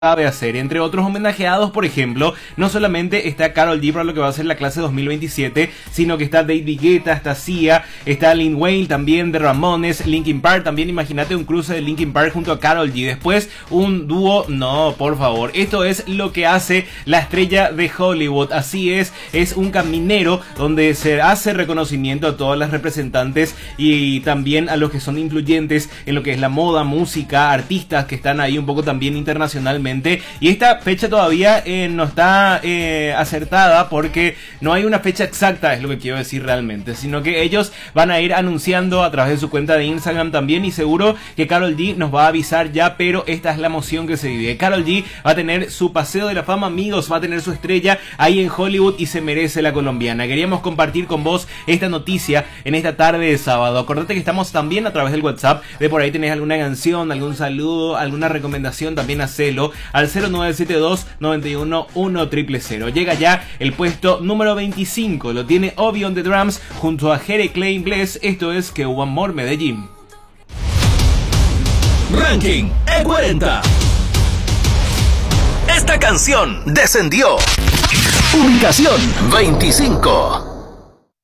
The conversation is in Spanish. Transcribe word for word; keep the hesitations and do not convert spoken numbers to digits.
sabe hacer. Entre otros homenajeados, por ejemplo, no solamente está Karol G para lo que va a ser la clase dos mil veintisiete, sino que está David Guetta, está Sia, está Lil Wayne también de Ramones, Linkin Park también. Imagínate un cruce de Linkin Park junto a Karol G. Después un dúo, no, por favor, esto es lo que hace la estrella de Hollywood. Así es, es un caminero donde se hace reconocimiento a todas las representantes y también a los que son influyentes en lo que es la moda, música, artistas que están ahí un poco también internacionalmente. Y esta fecha todavía eh, no está eh, acertada porque no hay una fecha exacta, es lo que quiero decir realmente, sino que ellos van a ir anunciando a través de su cuenta de Instagram también, y seguro que Karol G nos va a avisar ya, pero esta es la emoción que se vive. Karol G va a tener su paseo de la fama, amigos, va a tener su estrella ahí en Hollywood y se merece la colombiana. Queríamos compartir con vos esta noticia en esta tarde de sábado. Acordate que estamos también a través del WhatsApp, de por ahí tenés alguna canción, algún saludo, alguna recomendación, también hacelo al cero nueve siete dos, nueve uno uno cero cero cero. Llega ya el puesto número veinticinco, lo tiene Obi on the Drums junto a Jere Klein Bless. Esto es Que One More Medellín. Ranking E cuarenta. Esta canción descendió. Ubicación veinticinco.